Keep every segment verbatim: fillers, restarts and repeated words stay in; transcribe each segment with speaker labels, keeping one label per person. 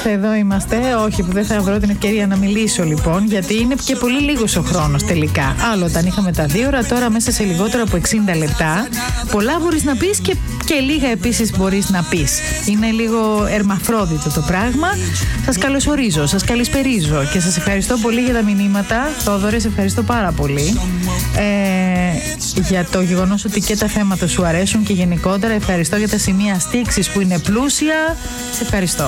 Speaker 1: είμαστε, εδώ είμαστε. Όχι που δεν θα βρω την ευκαιρία να μιλήσω λοιπόν, γιατί είναι και πολύ λίγος ο χρόνος τελικά. Άλλο όταν είχαμε τα δύο ώρα, τώρα μέσα σε λιγότερο από εξήντα λεπτά. Πολλά μπορείς να πεις και, και λίγα επίσης μπορείς να πεις. Είναι λίγο ερμαφρόδιτο το πράγμα. Σας καλωσορίζω, σας καλησπερίζω και σας ευχαριστώ πολύ για τα μηνύματα. Θόδωρε, σε ευχαριστώ πάρα πολύ ε, για το γεγονός ότι και τα θέματα σου αρέσουν και γενικότερα ευχαριστώ για τα σημεία στίξης που είναι πλούσια. Σε ευχαριστώ.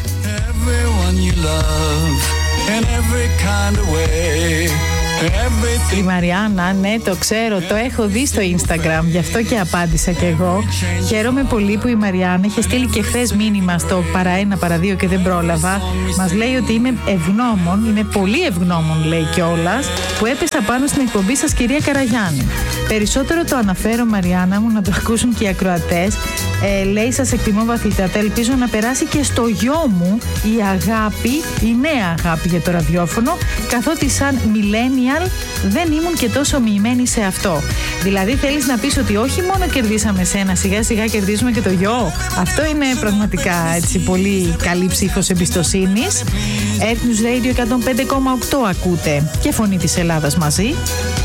Speaker 1: Η Μαριάννα, ναι, το ξέρω, το έχω δει στο Instagram, γι' αυτό και απάντησα κι εγώ. Χαίρομαι πολύ που η Μαριάννα είχε στείλει και χθες μήνυμα στο παρά ένα, παρά δύο και δεν πρόλαβα. Μας λέει ότι είμαι ευγνώμων, είμαι πολύ ευγνώμων, λέει κιόλας, που έπεσα πάνω στην εκπομπή σας, κυρία Καραγιάννη. Περισσότερο το αναφέρω, Μαριάννα μου, να το ακούσουν και οι ακροατές. Ε, λέει, σας εκτιμώ βαθύτατα. Ελπίζω να περάσει και στο γιο μου η αγάπη, η νέα αγάπη για το ραδιόφωνο, καθότι σαν millennial δεν ήμουν και τόσο μοιημένη σε αυτό. Δηλαδή θέλεις να πεις ότι όχι μόνο κερδίσαμε σένα, σιγά σιγά κερδίζουμε και το γιο. Αυτό είναι πραγματικά έτσι πολύ καλή ψήφος εμπιστοσύνης. Earth News Radio εκατόν πέντε κόμμα οκτώ ακούτε και Φωνή της Ελλάδας μαζί.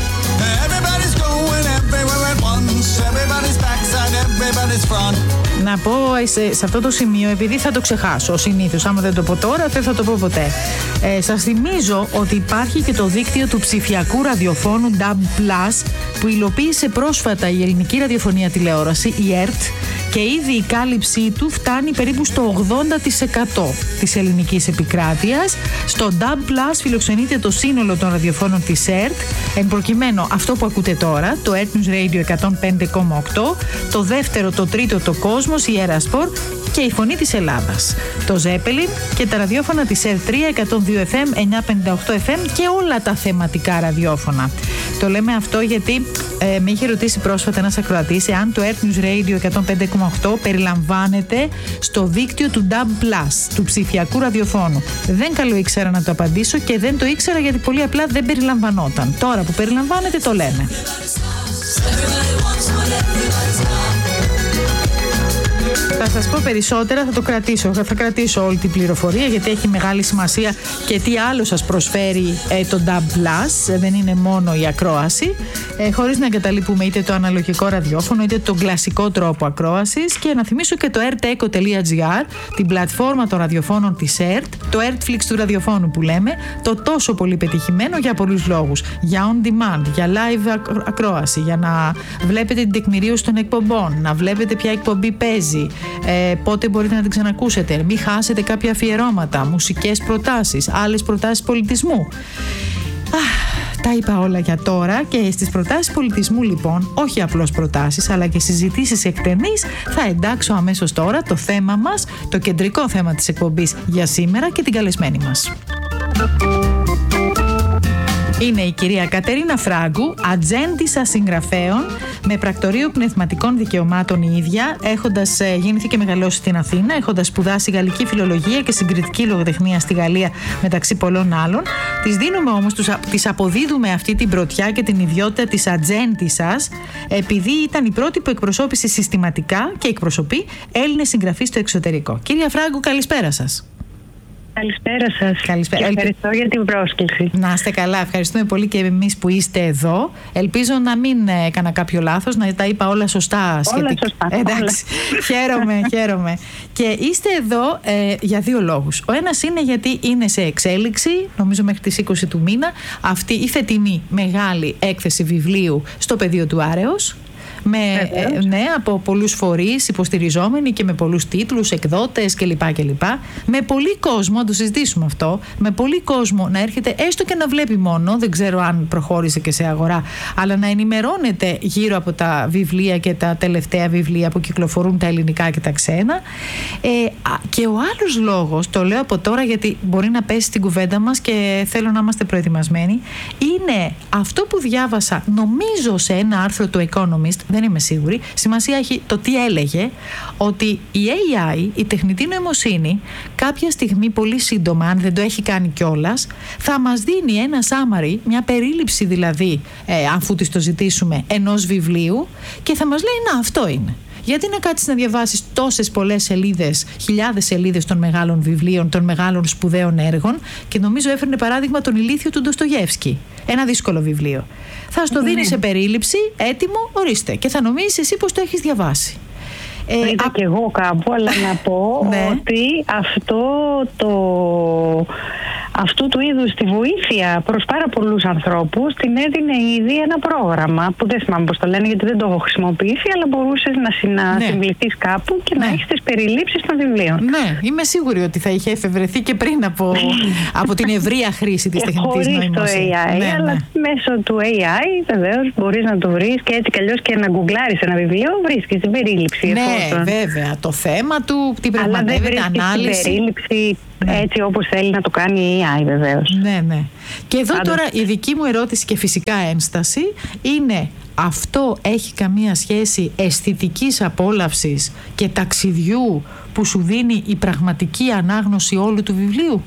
Speaker 1: Να πω σε, σε αυτό το σημείο, επειδή θα το ξεχάσω συνήθως, άμα δεν το πω τώρα δεν θα το πω ποτέ. Ε, σας θυμίζω ότι υπάρχει και το δίκτυο του ψηφιακού ραδιοφώνου ντάμπ πλας που υλοποίησε πρόσφατα η ελληνική ραδιοφωνία τηλεόραση, η ΕΡΤ, και ήδη η κάλυψή του φτάνει περίπου στο ογδόντα τοις εκατό της ελληνικής επικράτειας. Στο ντάμπ πλας φιλοξενείται το σύνολο των ραδιοφώνων της ΕΡΤ, εν προκειμένου αυτό που ακούτε τώρα, το Earth News Radio εκατόν πέντε κόμμα οκτώ, το δεύτερο, το τρίτο, το Κόσμος, η Ερασπορ και η Φωνή της Ελλάδας, το Ζέπελιν και τα ραδιόφωνα της ΕΡΤ τρία, εκατόν δύο εφ εμ, εννιακόσια πενήντα οκτώ εφ εμ και όλα τα θεματικά ραδιόφωνα. Το λέμε αυτό γιατί ε, με είχε ρωτήσει πρόσφατα ένας ακροατής εάν το Earth News Radio εκατόν πέντε κόμμα οκτώ περιλαμβάνεται στο δίκτυο του ντάμπ πλας, του ψηφιακού ραδιοφώνου. Δεν καλό ήξερα να το απαντήσω και δεν το ήξερα γιατί πολύ απλά δεν περιλαμβανόταν. Τώρα που περιλαμβάνεται το λέμε. Θα σας πω περισσότερα, θα το κρατήσω, θα κρατήσω όλη την πληροφορία γιατί έχει μεγάλη σημασία και τι άλλο σας προσφέρει ε, το ντάμπ πλας, δεν είναι μόνο η ακρόαση, ε, χωρίς να εγκαταλείπουμε είτε το αναλογικό ραδιόφωνο είτε τον κλασικό τρόπο ακρόασης και να θυμίσω και το ερτέκο τελεία τζι άρ, την πλατφόρμα των ραδιοφώνων της ΕΡΤ, το Ertflix του ραδιοφώνου που λέμε, το τόσο πολύ πετυχημένο για πολλούς λόγους, για on demand, για live ακρόαση, για να βλέπετε την τεκμηρίωση των εκπομπών, να βλέπετε ποια εκπομπή παίζει, Ε, πότε μπορείτε να την ξανακούσετε, μην χάσετε κάποια αφιερώματα, μουσικές προτάσεις, άλλες προτάσεις πολιτισμού. Α, τα είπα όλα για τώρα και στις προτάσεις πολιτισμού λοιπόν, όχι απλώς προτάσεις αλλά και συζητήσεις εκτενείς, θα εντάξω αμέσως τώρα το θέμα μας, το κεντρικό θέμα της εκπομπής για σήμερα και την καλεσμένη μας. Είναι η κυρία Κατερίνα Φράγκου, ατζέντισσα συγγραφέων, με πρακτορείο πνευματικών δικαιωμάτων η ίδια, έχοντας γεννηθεί και μεγαλώσει στην Αθήνα, έχοντας σπουδάσει γαλλική φιλολογία και συγκριτική λογοτεχνία στη Γαλλία, μεταξύ πολλών άλλων. Της δίνουμε όμως, της αποδίδουμε αυτή την πρωτιά και την ιδιότητα της ατζέντισσας, επειδή ήταν η πρώτη που εκπροσώπησε συστηματικά και εκπροσωπεί Έλληνες συγγραφείς στο εξωτερικό. Κυρία Φράγκου, καλησπέρα σας.
Speaker 2: Καλησπέρα σας.
Speaker 1: Καλησπέρα.
Speaker 2: Και ευχαριστώ για την πρόσκληση.
Speaker 1: Να είστε καλά. Ευχαριστούμε πολύ και εμείς που είστε εδώ. Ελπίζω να μην έκανα κάποιο λάθος, να τα είπα όλα σωστά.
Speaker 2: Όλα σωστά.
Speaker 1: Εντάξει. χαίρομαι, χαίρομαι. Και είστε εδώ ε, για δύο λόγους. Ο ένας είναι γιατί είναι σε εξέλιξη, νομίζω μέχρι τις είκοσι του μήνα, αυτή η φετινή μεγάλη έκθεση βιβλίου στο πεδίο του Άρεος. Με, ε, ναι, από πολλούς φορείς υποστηριζόμενοι και με πολλούς τίτλους, εκδότες κλπ. κλπ. Με πολύ κόσμο, να το συζητήσουμε αυτό, με πολύ κόσμο να έρχεται έστω και να βλέπει μόνο, δεν ξέρω αν προχώρησε και σε αγορά, αλλά να ενημερώνεται γύρω από τα βιβλία και τα τελευταία βιβλία που κυκλοφορούν, τα ελληνικά και τα ξένα. Ε, και ο άλλος λόγος, το λέω από τώρα γιατί μπορεί να πέσει στην κουβέντα μας και θέλω να είμαστε προετοιμασμένοι, είναι αυτό που διάβασα νομίζω σε ένα άρθρο του Economist, δεν είμαι σίγουρη, σημασία έχει το τι έλεγε, ότι η έι άι, η τεχνητή νοημοσύνη, κάποια στιγμή πολύ σύντομα, αν δεν το έχει κάνει κιόλας, θα μας δίνει ένα summary, μια περίληψη δηλαδή, ε, αφού της το ζητήσουμε, ενός βιβλίου και θα μας λέει να αυτό είναι. Γιατί να κάτσεις να διαβάσεις τόσες πολλές σελίδες, χιλιάδες σελίδες των μεγάλων βιβλίων, των μεγάλων σπουδαίων έργων, και νομίζω έφερνε παράδειγμα τον Ηλίθιο του Ντοστογιέφσκι. Ένα δύσκολο βιβλίο. Θα στο δίνει σε περίληψη, έτοιμο, ορίστε. Και θα νομίζεις εσύ πως το έχεις διαβάσει.
Speaker 2: Ε, Είδα α... και εγώ κάπου, αλλά να πω ναι. ότι αυτό το, αυτού του είδους τη βοήθεια προς πάρα πολλούς ανθρώπους την έδινε ήδη ένα πρόγραμμα που δεν θυμάμαι πώς το λένε, γιατί δεν το έχω χρησιμοποιήσει, αλλά μπορούσες να συνα... ναι. συμβληθείς κάπου και ναι. να έχεις τις περιλήψεις των βιβλίων.
Speaker 1: Ναι, είμαι σίγουρη ότι θα είχε εφευρεθεί και πριν από, από την ευρεία χρήση της τεχνητής νοημοσύνης.
Speaker 2: Χωρίς το έι άι, ναι, αλλά ναι. μέσω του έι άι βεβαίως μπορείς να το βρεις και έτσι κι αλλιώς και να γκουγκλάρεις ένα βιβλίο, βρίσκεις την περίληψη.
Speaker 1: Ναι, εφόσον. Βέβαια, το θέμα του, την πραγματεύεται ανάλυση.
Speaker 2: Την περίληψη ναι. έτσι όπως θέλει να το κάνει η έι άι βεβαίως.
Speaker 1: Ναι, ναι. Και εδώ Πάντως... τώρα η δική μου ερώτηση και φυσικά ένσταση είναι, αυτό έχει καμία σχέση αισθητικής απόλαυσης και ταξιδιού που σου δίνει η πραγματική ανάγνωση όλου του βιβλίου?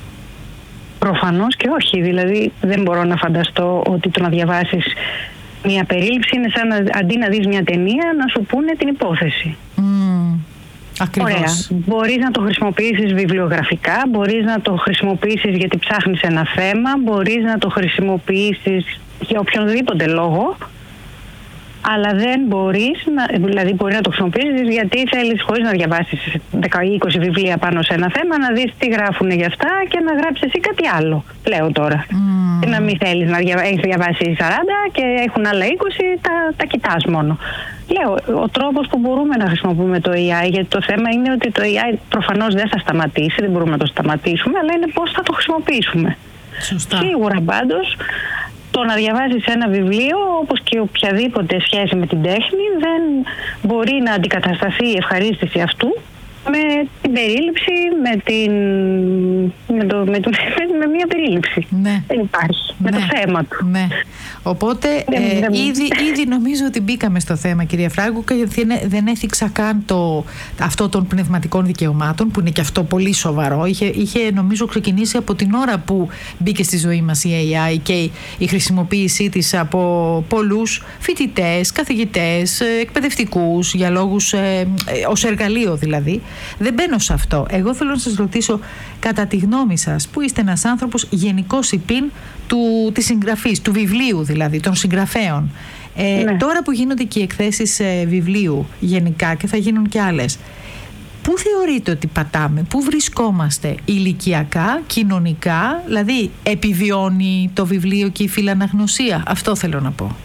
Speaker 2: Προφανώς και όχι. Δηλαδή δεν μπορώ να φανταστώ ότι το να διαβάσεις μια περίληψη είναι σαν να, αντί να δεις μια ταινία, να σου πούνε την υπόθεση.
Speaker 1: Mm, ακριβώς.
Speaker 2: Ωραία. Μπορείς να το χρησιμοποιήσεις βιβλιογραφικά, μπορείς να το χρησιμοποιήσεις γιατί ψάχνεις ένα θέμα, μπορείς να το χρησιμοποιήσεις για οποιονδήποτε λόγο, αλλά δεν μπορείς, να, δηλαδή μπορεί να το χρησιμοποιήσεις γιατί θέλεις, χωρίς να διαβάσεις δέκα ή είκοσι βιβλία πάνω σε ένα θέμα, να δεις τι γράφουν για αυτά και να γράψεις εσύ κάτι άλλο, λέω τώρα. Mm. Και να μην θέλεις να διαβα... έχεις διαβάσει σαράντα και έχουν άλλα είκοσι, τα, τα κοιτάς μόνο. Λέω, ο τρόπος που μπορούμε να χρησιμοποιούμε το έι άι, γιατί το θέμα είναι ότι το έι άι προφανώς δεν θα σταματήσει, δεν μπορούμε να το σταματήσουμε, αλλά είναι πώς θα το χρησιμοποιήσουμε.
Speaker 1: Σωστά.
Speaker 2: Σίγουρα πάντως, το να διαβάζεις ένα βιβλίο, όπως και οποιαδήποτε σχέση με την τέχνη, δεν μπορεί να αντικατασταθεί η ευχαρίστηση αυτού με την περίληψη, με, την, με, το, με, το, με μια περίληψη. Ναι. Δεν υπάρχει. Ναι. Με το θέμα του.
Speaker 1: Ναι. Οπότε
Speaker 2: δεν,
Speaker 1: ε,
Speaker 2: δεν...
Speaker 1: Ήδη, ήδη νομίζω ότι μπήκαμε στο θέμα, κυρία Φράγκου, και δεν έθιξα καν το, αυτό των πνευματικών δικαιωμάτων, που είναι και αυτό πολύ σοβαρό. Είχε, είχε νομίζω ξεκινήσει από την ώρα που μπήκε στη ζωή μας η έι άι και η, η χρησιμοποίησή της από πολλούς φοιτητές, καθηγητές, εκπαιδευτικούς, για λόγους ε, ε, ως εργαλείο δηλαδή. Δεν μπαίνω σε αυτό. Εγώ θέλω να σας ρωτήσω, κατά τη γνώμη σας, που είστε ένας άνθρωπος γενικός υπήν του, της συγγραφής, του βιβλίου δηλαδή, των συγγραφέων. Ε, ναι. Τώρα που γίνονται και οι εκθέσεις ε, βιβλίου γενικά και θα γίνουν και άλλες, πού θεωρείτε ότι πατάμε, πού βρισκόμαστε ηλικιακά, κοινωνικά, δηλαδή επιβιώνει το βιβλίο και η φιλαναγνωσία? Αυτό θέλω να πω.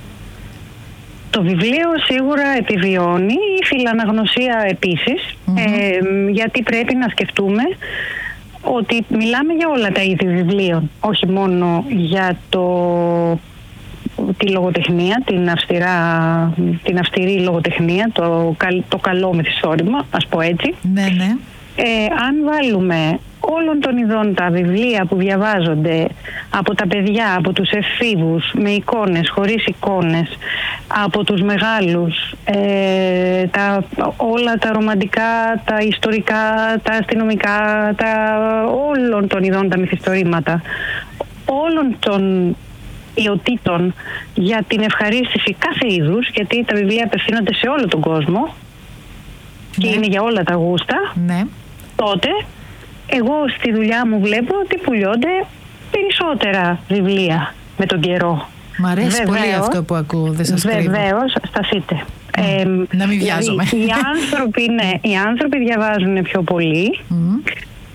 Speaker 2: Το βιβλίο σίγουρα επιβιώνει, η φιλαναγνωσία επίσης, mm-hmm. ε, γιατί πρέπει να σκεφτούμε ότι μιλάμε για όλα τα είδη βιβλίων, όχι μόνο για το, τη λογοτεχνία, την, αυστηρά, την αυστηρή λογοτεχνία, το, το καλό μυθιστόρημα, ας πω έτσι.
Speaker 1: Ναι, ναι.
Speaker 2: Ε, αν βάλουμε όλων των ειδών τα βιβλία που διαβάζονται από τα παιδιά, από τους εφήβους, με εικόνες, χωρίς εικόνες, από τους μεγάλους, ε, τα, όλα τα ρομαντικά, τα ιστορικά, τα αστυνομικά, τα, όλων των ειδών τα μυθιστορήματα, όλων των ποιοτήτων για την ευχαρίστηση κάθε είδους, γιατί τα βιβλία απευθύνονται σε όλο τον κόσμο, ναι. και είναι για όλα τα γούστα,
Speaker 1: ναι.
Speaker 2: τότε εγώ στη δουλειά μου βλέπω ότι πουλιώνται περισσότερα βιβλία με τον καιρό.
Speaker 1: Μ' αρέσει βεβαίως, πολύ αυτό που ακούω, δεν σας κρύβω.
Speaker 2: Βεβαίως, σταθείτε. Mm.
Speaker 1: Ε, να μην βιάζομαι.
Speaker 2: Οι, οι, άνθρωποι, ναι, οι άνθρωποι διαβάζουν πιο πολύ, mm.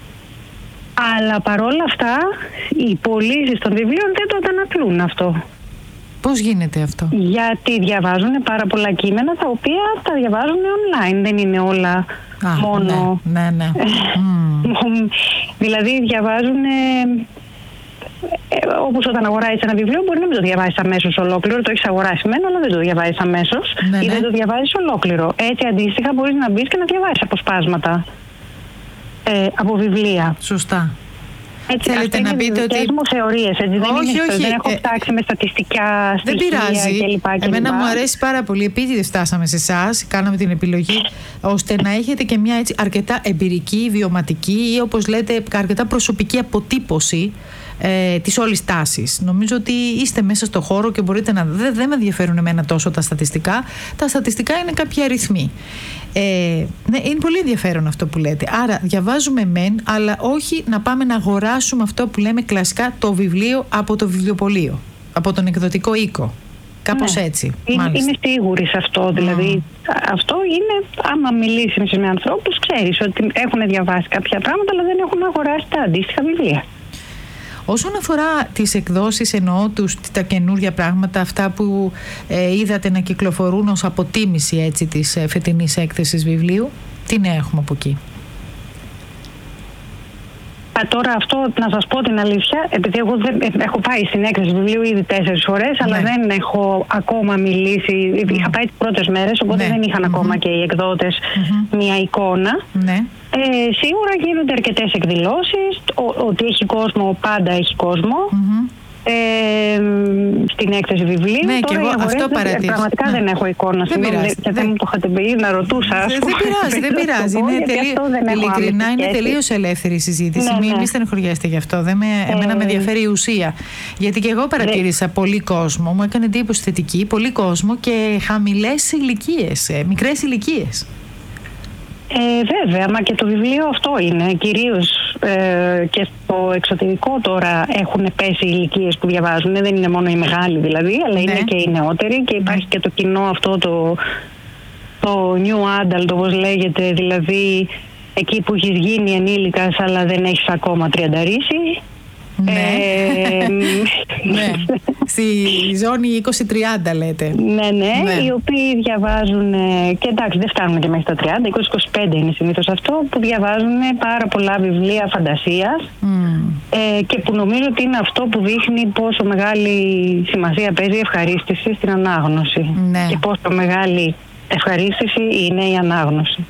Speaker 2: αλλά παρόλα αυτά οι πωλήσεις των βιβλίων δεν το αντανακλούν αυτό.
Speaker 1: Πώς γίνεται αυτό?
Speaker 2: Γιατί διαβάζουν πάρα πολλά κείμενα τα οποία τα διαβάζουν online, δεν είναι όλα Α, μόνο...
Speaker 1: Ναι, ναι, ναι.
Speaker 2: mm. Δηλαδή διαβάζουν... Ε, όπως όταν αγοράσεις ένα βιβλίο, μπορεί να μην το διαβάσεις αμέσως ολόκληρο, το έχεις αγοράσει μένα, αλλά δεν το διαβάζεις αμέσως, ναι, ή ναι. δεν το διαβάζεις ολόκληρο. Έτσι αντίστοιχα μπορείς να μπεις και να διαβάσεις αποσπάσματα ε, από βιβλία.
Speaker 1: Σωστά.
Speaker 2: Έτσι,
Speaker 1: θέλετε να πείτε ότι.
Speaker 2: Είναι μου θεωρίες, έτσι, δεν,
Speaker 1: όχι,
Speaker 2: είναι
Speaker 1: όχι,
Speaker 2: δεν έχω
Speaker 1: ε,
Speaker 2: ψάξει με στατιστικά στοιχεία.
Speaker 1: Δεν πειράζει.
Speaker 2: κλπ.
Speaker 1: Εμένα μου αρέσει πάρα πολύ. Επίτηδες φτάσαμε σε εσάς, κάναμε την επιλογή, ώστε να έχετε και μια έτσι αρκετά εμπειρική, βιωματική ή όπως λέτε, αρκετά προσωπική αποτύπωση ε, της όλης τάσης. Νομίζω ότι είστε μέσα στο χώρο και μπορείτε να. Δεν δε με ενδιαφέρουν εμένα τόσο τα στατιστικά. Τα στατιστικά είναι κάποιοι αριθμοί. Ε, ναι, είναι πολύ ενδιαφέρον αυτό που λέτε. Άρα διαβάζουμε μεν, αλλά όχι να πάμε να αγοράσουμε αυτό που λέμε κλασικά το βιβλίο από το βιβλιοπωλείο, από τον εκδοτικό οίκο. Κάπως ναι, έτσι.
Speaker 2: Είναι, είμαι σίγουρη σε αυτό. Mm. Δηλαδή, αυτό είναι, άμα μιλήσεις με ανθρώπους, ξέρεις ότι έχουν διαβάσει κάποια πράγματα, αλλά δεν έχουν αγοράσει τα αντίστοιχα βιβλία.
Speaker 1: Όσον αφορά τις εκδόσεις, εννοώ τους, τα καινούργια πράγματα, αυτά που ε, είδατε να κυκλοφορούν ως αποτίμηση έτσι, της ε, φετινής έκθεσης βιβλίου, τι νέα έχουμε από εκεί?
Speaker 2: Α, τώρα αυτό, να σας πω την αλήθεια, επειδή εγώ δεν, έχω πάει στην έκθεση βιβλίου ήδη τέσσερις φορές, αλλά ναι. δεν έχω ακόμα μιλήσει, mm. είχα πάει τις πρώτες μέρες, οπότε ναι. δεν είχαν mm-hmm. ακόμα και οι εκδότες mm-hmm. μια εικόνα. Ναι. Ε, σίγουρα γίνονται αρκετές εκδηλώσεις, ο, ότι έχει κόσμο, πάντα έχει κόσμο. Mm-hmm. Ε, στην έκθεση βιβλίου.
Speaker 1: Ναι, τώρα και εγώ αυτό παρατήρησα.
Speaker 2: Πραγματικά ναι. δεν έχω εικόνα.
Speaker 1: Δεν πειράζει.
Speaker 2: Και δεν μου το είχατε πει, να ρωτούσα.
Speaker 1: Δεν πειράζει, δεν πειράζει. Είναι τελείω, ειλικρινά είναι τελείως ελεύθερη η συζήτηση. Ναι, μην ναι. στενοχωριέστε γι' αυτό. Δεν με, ε, εμένα με ενδιαφέρει η ουσία. Γιατί και εγώ παρατήρησα ναι. πολύ κόσμο, μου έκανε εντύπωση θετική, πολύ κόσμο και χαμηλές ηλικίες, μικρές ηλικίες.
Speaker 2: Ε, βέβαια, μα και το βιβλίο αυτό είναι. Κυρίως ε, και στο εξωτερικό τώρα έχουν πέσει οι ηλικίες που διαβάζουν. Δεν είναι μόνο οι μεγάλοι δηλαδή, αλλά ναι. είναι και οι νεότεροι και υπάρχει ναι. και το κοινό αυτό το, το new adult, όπως λέγεται, δηλαδή εκεί που έχεις γίνει ενήλικας αλλά δεν έχεις ακόμα τριανταρίσει.
Speaker 1: Ναι. Ε, ναι. Στη ζώνη είκοσι τριάντα λέτε.
Speaker 2: Ναι, ναι, ναι, οι οποίοι διαβάζουν, και εντάξει δεν φτάνουν και μέχρι τα τριάντα, είκοσι είκοσι πέντε είναι συνήθως αυτό, που διαβάζουν πάρα πολλά βιβλία φαντασίας mm. ε, και που νομίζω ότι είναι αυτό που δείχνει πόσο μεγάλη σημασία παίζει η ευχαρίστηση στην ανάγνωση ναι. και πόσο μεγάλη ευχαρίστηση είναι η ανάγνωση.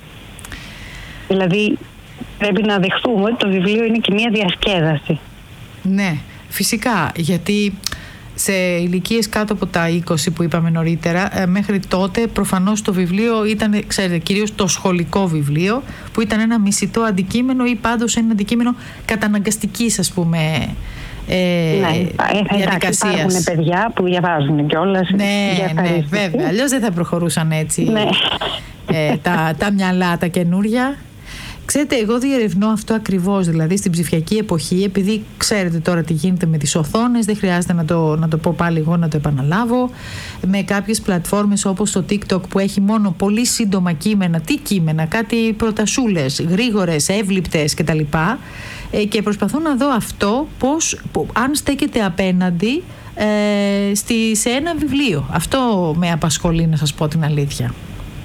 Speaker 2: Δηλαδή πρέπει να δεχθούμε ότι το βιβλίο είναι και μια διασκέδαση.
Speaker 1: Ναι, φυσικά, γιατί σε ηλικίες κάτω από τα είκοσι που είπαμε νωρίτερα, μέχρι τότε προφανώς το βιβλίο ήταν, ξέρετε, κυρίως το σχολικό βιβλίο, που ήταν ένα μισητό αντικείμενο ή πάντως ένα αντικείμενο καταναγκαστικής, ας πούμε, ε, ναι, διαδικασίας.
Speaker 2: Υπάρχουν παιδιά που διαβάζουν κιόλας.
Speaker 1: Ναι, ναι, βέβαια, αλλιώς δεν θα προχωρούσαν έτσι ναι. ε, τα, τα μυαλά, τα καινούρια. Ξέρετε, εγώ διερευνώ αυτό ακριβώς, δηλαδή στην ψηφιακή εποχή, επειδή ξέρετε τώρα τι γίνεται με τις οθόνες, δεν χρειάζεται να το, να το πω πάλι εγώ, να το επαναλάβω, με κάποιες πλατφόρμες όπως το TikTok που έχει μόνο πολύ σύντομα κείμενα, τι κείμενα, κάτι προτασούλες, γρήγορες, εύληπτες κτλ. Ε, και προσπαθώ να δω αυτό πώς, που, αν στέκεται απέναντι ε, στη, σε ένα βιβλίο. Αυτό με απασχολεί, να σας πω την αλήθεια.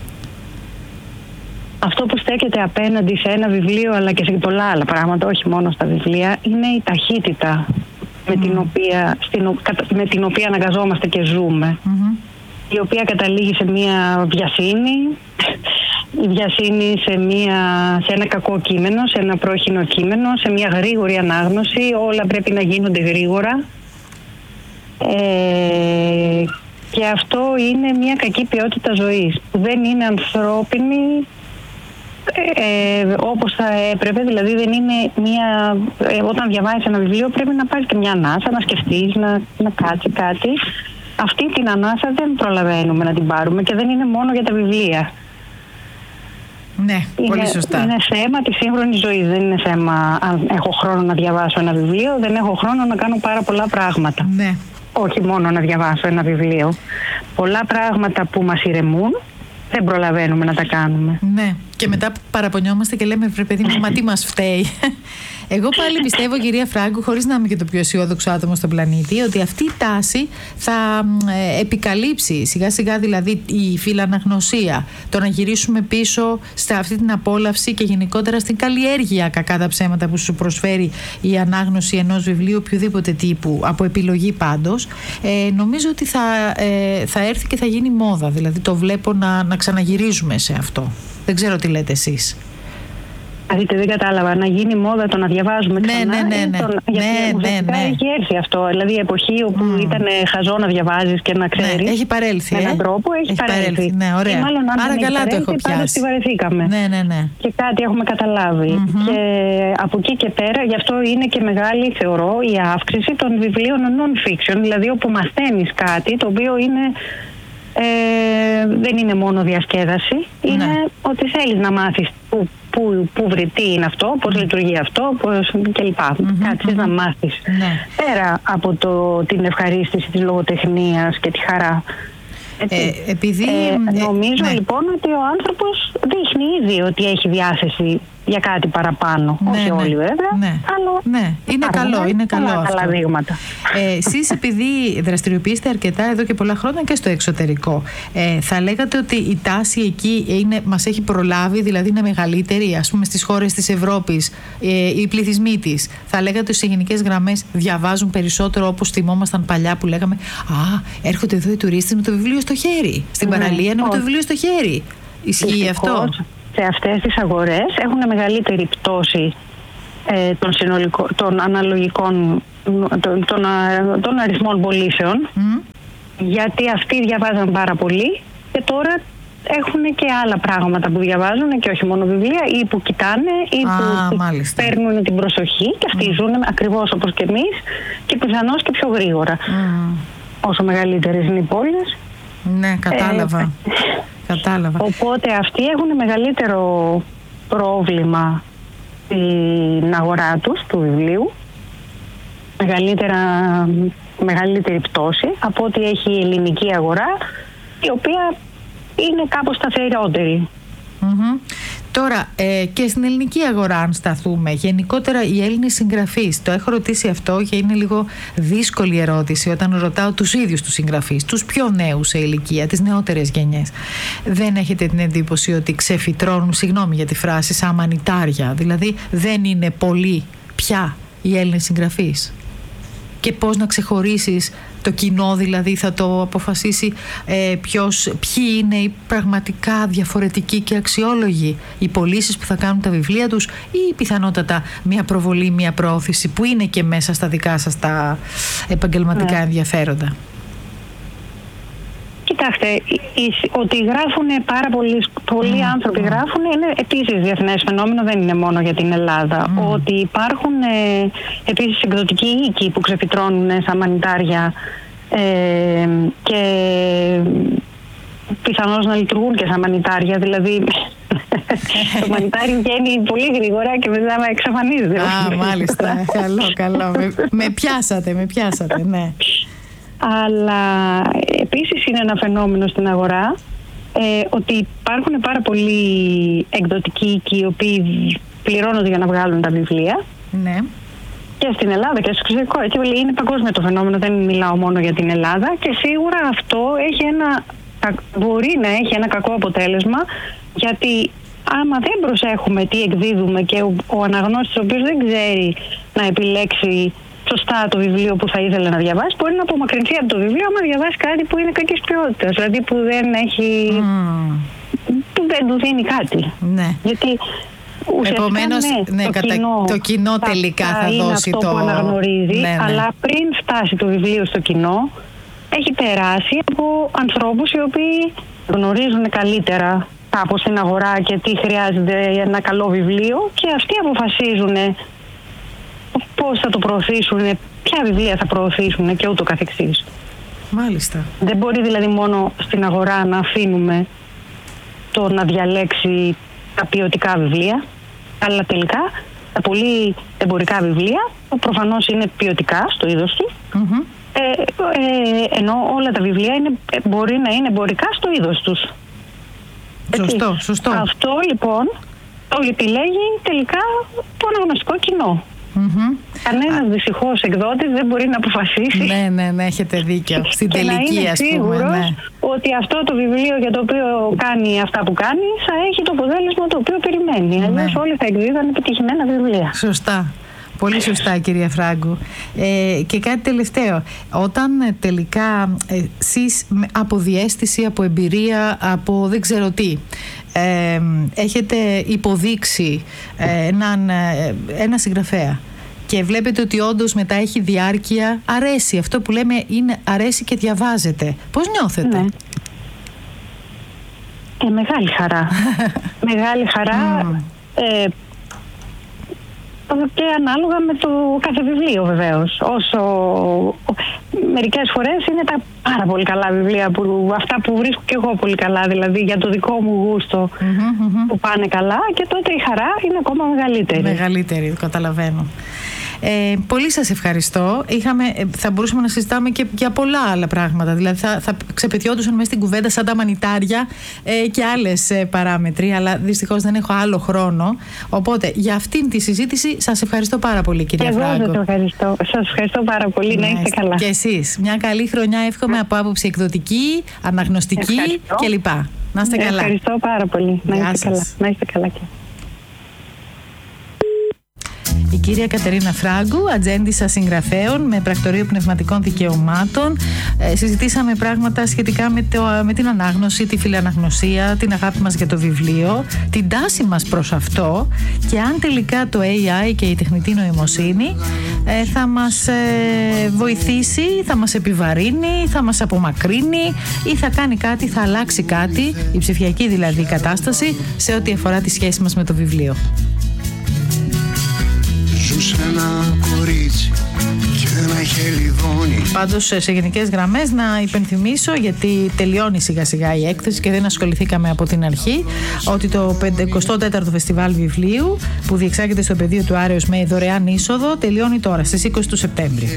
Speaker 2: Αυτό που στέκεται απέναντι σε ένα βιβλίο, αλλά και σε πολλά άλλα πράγματα, όχι μόνο στα βιβλία, είναι η ταχύτητα mm. με, την οποία, στην, με την οποία αναγκαζόμαστε και ζούμε. Mm-hmm. Η οποία καταλήγει σε μια βιασύνη, η βιασύνη σε, μια, σε ένα κακό κείμενο, σε ένα πρόχεινο κείμενο, σε μια γρήγορη ανάγνωση. Όλα πρέπει να γίνονται γρήγορα. Ε, και αυτό είναι μια κακή ποιότητα ζωής, που δεν είναι ανθρώπινη Ε, όπως θα έπρεπε. Δηλαδή δεν είναι μια, ε, όταν διαβάζεις ένα βιβλίο πρέπει να πάρεις και μια ανάσα, να σκεφτείς, να, να κάτσει κάτι. Αυτή την ανάσα δεν προλαβαίνουμε να την πάρουμε και δεν είναι μόνο για τα βιβλία.
Speaker 1: Ναι,
Speaker 2: είναι,
Speaker 1: πολύ σωστά.
Speaker 2: Είναι θέμα της σύγχρονης ζωής. Δεν είναι θέμα αν έχω χρόνο να διαβάσω ένα βιβλίο, δεν έχω χρόνο να κάνω πάρα πολλά πράγματα. Ναι. Όχι μόνο να διαβάσω ένα βιβλίο. Πολλά πράγματα που μας ηρεμούν δεν προλαβαίνουμε να τα κάνουμε.
Speaker 1: Ναι. Και μετά παραπονιόμαστε και λέμε, βρε παιδί μου, μα τι μας φταίει. Εγώ πάλι πιστεύω, κυρία Φράγκου, χωρίς να είμαι και το πιο αισιόδοξο άτομο στον πλανήτη, ότι αυτή η τάση θα ε, επικαλύψει σιγά σιγά, δηλαδή η φιλαναγνωσία, το να γυρίσουμε πίσω σε αυτή την απόλαυση και γενικότερα στην καλλιέργεια, κακά τα ψέματα, που σου προσφέρει η ανάγνωση ενός βιβλίου οποιοδήποτε τύπου, από επιλογή πάντως. Ε, νομίζω ότι θα, ε, θα έρθει και θα γίνει μόδα. Δηλαδή το βλέπω να, να ξαναγυρίζουμε σε αυτό. Δεν ξέρω τι λέτε εσείς.
Speaker 2: Δείτε, δεν κατάλαβα. Να γίνει μόδα το να διαβάζουμε ξανά.
Speaker 1: Ναι, ναι, ναι, ναι.
Speaker 2: Τον... Γιατί
Speaker 1: ναι, ναι, ναι.
Speaker 2: έχει έρθει αυτό. Δηλαδή η εποχή όπου mm. ήταν χαζό να διαβάζεις και να ξέρεις.
Speaker 1: Ναι, έχει παρέλθει.
Speaker 2: Με έναν
Speaker 1: ε?
Speaker 2: τρόπο έχει, έχει παρέλθει. παρέλθει.
Speaker 1: Ναι, ωραία.
Speaker 2: Και μάλλον αν
Speaker 1: Άρα
Speaker 2: δεν
Speaker 1: καλά
Speaker 2: έχει
Speaker 1: το έχω
Speaker 2: πάντως τη βαρεθήκαμε.
Speaker 1: Ναι, ναι, ναι.
Speaker 2: Και κάτι έχουμε καταλάβει. Mm-hmm. Και από εκεί και πέρα, γι' αυτό είναι και μεγάλη, θεωρώ, η αύξηση των βιβλίων non-fiction. Δηλαδή όπου μαθαίνεις κάτι το οποίο είναι. Ε, δεν είναι μόνο διασκέδαση, είναι ναι. ότι θέλεις να μάθεις που, που, που βρει, τι είναι αυτό, πώς mm. λειτουργεί αυτό, πώς κλπ. Mm-hmm. Κάτσεις mm-hmm. να μάθεις. Ναι. Πέρα από το, την ευχαρίστηση της λογοτεχνίας και τη χαρά.
Speaker 1: Ε, επειδή,
Speaker 2: ε, νομίζω
Speaker 1: ναι.
Speaker 2: λοιπόν ότι ο άνθρωπος δείχνει ήδη ότι έχει διάθεση για κάτι παραπάνω. Ναι, όχι ναι, όλοι βέβαια,
Speaker 1: ναι,
Speaker 2: αλλά
Speaker 1: ναι. Είναι καλό, είναι καλό
Speaker 2: καλά,
Speaker 1: αυτό.
Speaker 2: Καλά δείγματα.
Speaker 1: Ε, εσείς επειδή δραστηριοποιείστε αρκετά εδώ και πολλά χρόνια και στο εξωτερικό, ε, θα λέγατε ότι η τάση εκεί είναι, μας έχει προλάβει, δηλαδή είναι μεγαλύτερη, ας πούμε στις χώρες της Ευρώπης, ε, οι πληθυσμοί της. Θα λέγατε ότι σε γενικές γραμμές διαβάζουν περισσότερο, όπως θυμόμασταν παλιά που λέγαμε «Α, έρχονται εδώ οι τουρίστες με το βιβλίο στο χέρι, στην ναι, παραλία είναι με το βιβλίο στο χέρι». Ισχύει αυτό?
Speaker 2: Σε αυτές τις αγορές έχουν μεγαλύτερη πτώση ε, των, συνολικών, των αναλογικών των, των, των αριθμών πωλήσεων mm. γιατί αυτοί διαβάζαν πάρα πολύ και τώρα έχουν και άλλα πράγματα που διαβάζουν και όχι μόνο βιβλία ή που κοιτάνε ή
Speaker 1: ah,
Speaker 2: που
Speaker 1: μάλιστα.
Speaker 2: παίρνουν την προσοχή και αυτοί mm. ζουν ακριβώς όπως και εμείς και πιθανώς και πιο γρήγορα mm. όσο μεγαλύτερες είναι οι πόλεις.
Speaker 1: Ναι, κατάλαβα. Ε, Κατάλαβα.
Speaker 2: Οπότε αυτοί έχουν μεγαλύτερο πρόβλημα στην αγορά τους, του βιβλίου, μεγαλύτερα, μεγαλύτερη πτώση από ό,τι έχει η ελληνική αγορά, η οποία είναι κάπως σταθερότερη.
Speaker 1: Mm-hmm. Τώρα ε, και στην ελληνική αγορά αν σταθούμε, γενικότερα οι Έλληνες συγγραφείς, το έχω ρωτήσει αυτό και είναι λίγο δύσκολη ερώτηση όταν ρωτάω τους ίδιους τους συγγραφείς, τους πιο νέους σε ηλικία, τις νεότερες γενιές. Δεν έχετε την εντύπωση ότι ξεφυτρώνουν, συγγνώμη για τη φράση, σαν μανιτάρια, δηλαδή δεν είναι πολλοί πια οι Έλληνες συγγραφείς? Και πώς να ξεχωρίσεις το κοινό, δηλαδή θα το αποφασίσει ε, ποιος, ποιοι είναι οι πραγματικά διαφορετικοί και αξιόλογοι, οι πωλήσεις που θα κάνουν τα βιβλία τους ή πιθανότατα μια προβολή, μια προώθηση που είναι και μέσα στα δικά σας τα επαγγελματικά ναι. ενδιαφέροντα?
Speaker 2: Κοιτάξτε, ότι γράφουν πάρα πολλοί, πολλοί mm. άνθρωποι γράφουν είναι επίσης διεθνές φαινόμενο, δεν είναι μόνο για την Ελλάδα. Mm. Ότι υπάρχουν ε, επίσης εκδοτικοί οίκοι που ξεφυτρώνουν σαν μανιτάρια ε, και πιθανώς να λειτουργούν και σαν μανιτάρια, δηλαδή το μανιτάρι βγαίνει πολύ γρήγορα και μετά εξαφανίζεται.
Speaker 1: Α, μάλιστα, καλό, καλό. Με, με πιάσατε, με πιάσατε, ναι.
Speaker 2: Αλλά επίσης είναι ένα φαινόμενο στην αγορά ε, ότι υπάρχουν πάρα πολλοί εκδοτικοί οίκοι οι οποίοι πληρώνονται για να βγάλουν τα βιβλία.
Speaker 1: Ναι.
Speaker 2: Και στην Ελλάδα και στο εξωτερικό. Έτσι είναι παγκόσμιο το φαινόμενο, δεν μιλάω μόνο για την Ελλάδα. Και σίγουρα αυτό έχει ένα, μπορεί να έχει ένα κακό αποτέλεσμα, γιατί άμα δεν προσέχουμε τι εκδίδουμε και ο, ο αναγνώστης ο οποίος δεν ξέρει να επιλέξει σωστά το βιβλίο που θα ήθελε να διαβάσει, μπορεί να απομακρυνθεί από το βιβλίο άμα διαβάσει κάτι που είναι κακής ποιότητας, δηλαδή που δεν έχει mm. που δεν του δίνει κάτι.
Speaker 1: Ναι.
Speaker 2: Γιατί
Speaker 1: επομένως,
Speaker 2: ναι,
Speaker 1: ναι,
Speaker 2: το,
Speaker 1: κατα...
Speaker 2: κοινό
Speaker 1: το κοινό τελικά θα, θα
Speaker 2: είναι
Speaker 1: δώσει
Speaker 2: αυτό
Speaker 1: το...
Speaker 2: που αναγνωρίζει, ναι, ναι. αλλά πριν φτάσει το βιβλίο στο κοινό έχει περάσει από ανθρώπους οι οποίοι γνωρίζουν καλύτερα κάπως την αγορά και τι χρειάζεται ένα καλό βιβλίο και αυτοί αποφασίζουν πώς θα το προωθήσουν, ποια βιβλία θα προωθήσουν και ούτω καθεξής.
Speaker 1: Μάλιστα.
Speaker 2: Δεν μπορεί δηλαδή μόνο στην αγορά να αφήνουμε το να διαλέξει τα ποιοτικά βιβλία, αλλά τελικά τα πολύ εμπορικά βιβλία προφανώς είναι ποιοτικά στο είδος του, mm-hmm. ε, ε, ενώ όλα τα βιβλία είναι, μπορεί να είναι εμπορικά στο είδος τους.
Speaker 1: Σωστό, σωστό.
Speaker 2: Αυτό λοιπόν το επιλέγει τελικά το αναγνωστικό κοινό. Mm-hmm. Κανένας δυστυχώς εκδότης δεν μπορεί να αποφασίσει.
Speaker 1: Ναι, ναι, ναι, έχετε δίκιο. Στην τελική, ας πούμε.
Speaker 2: Σίγουρος
Speaker 1: ναι.
Speaker 2: ότι αυτό το βιβλίο για το οποίο κάνει αυτά που κάνει θα έχει το αποτέλεσμα το οποίο περιμένει. Ναι. Αλλιώς όλοι θα εκδίδαν επιτυχημένα βιβλία.
Speaker 1: Σωστά. Πολύ σωστά, κυρία Φράγκου. Ε, και κάτι τελευταίο. Όταν ε, τελικά ε, εσείς από διαίσθηση, από εμπειρία, από δεν ξέρω τι, ε, έχετε υποδείξει ε, έναν, ε, ένα συγγραφέα και βλέπετε ότι όντως μετά έχει διάρκεια, αρέσει, αυτό που λέμε είναι αρέσει και διαβάζετε, πώς νιώθετε?
Speaker 2: Ναι. Ε, μεγάλη χαρά. Μεγάλη χαρά. Mm. Ε, και ανάλογα με το κάθε βιβλίο βεβαίως. Όσο μερικές φορές είναι τα πάρα πολύ καλά βιβλία, που, αυτά που βρίσκω και εγώ πολύ καλά, δηλαδή για το δικό μου γούστο, mm-hmm, mm-hmm. που πάνε καλά, και τότε η χαρά είναι ακόμα μεγαλύτερη.
Speaker 1: Μεγαλύτερη, καταλαβαίνω. Ε, πολύ σας ευχαριστώ. Είχαμε, θα μπορούσαμε να συζητάμε και για πολλά άλλα πράγματα. Δηλαδή θα, θα ξεπετιόντουσαν μέσα στην κουβέντα σαν τα μανιτάρια ε, και άλλες ε, παράμετροι, αλλά δυστυχώς δεν έχω άλλο χρόνο. Οπότε για αυτήν τη συζήτηση σας ευχαριστώ πάρα πολύ, κυρία Φράγκο.
Speaker 2: Εγώ σας ευχαριστώ. Σας ευχαριστώ πάρα πολύ. Να είστε καλά.
Speaker 1: Και εσείς. Μια καλή χρονιά εύχομαι από άποψη εκδοτική, αναγνωστική κλπ. Να είστε καλά.
Speaker 2: Ευχαριστώ πάρα πολύ. Να είστε καλά. Να είστε καλά και.
Speaker 1: Η κυρία Κατερίνα Φράγκου, ατζέντισσα συγγραφέων με πρακτορείο πνευματικών δικαιωμάτων. Ε, συζητήσαμε πράγματα σχετικά με, το, με την ανάγνωση, τη φιλαναγνωσία, την αγάπη μας για το βιβλίο, την τάση μας προς αυτό, και αν τελικά το έι άι και η τεχνητή νοημοσύνη ε, θα μας ε, βοηθήσει, θα μας επιβαρύνει, θα μας απομακρύνει ή θα κάνει κάτι, θα αλλάξει κάτι, η ψηφιακή δηλαδή κατάσταση, σε ό,τι αφορά τη σχέση μας με το βιβλίο.
Speaker 3: Ζούσε ένα κορίτσι και ένα χελιδόνι.
Speaker 1: Πάντως σε γενικές γραμμές να υπενθυμίσω, γιατί τελειώνει σιγά σιγά η έκθεση και δεν ασχοληθήκαμε από την αρχή, ότι το πενηκοστό τέταρτο Φεστιβάλ Βιβλίου που διεξάγεται στο πεδίο του Άρεως με δωρεάν είσοδο τελειώνει τώρα στις είκοσι του Σεπτέμβρη.